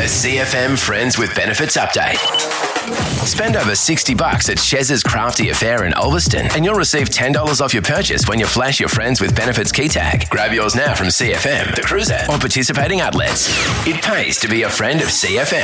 A CFM Friends with Benefits update. Spend over $60 at Chez's Crafty Affair in Ulverston and you'll receive $10 off your purchase when you flash your Friends with Benefits key tag. Grab yours now from CFM, The Cruiser, or participating outlets. It pays to be a friend of CFM.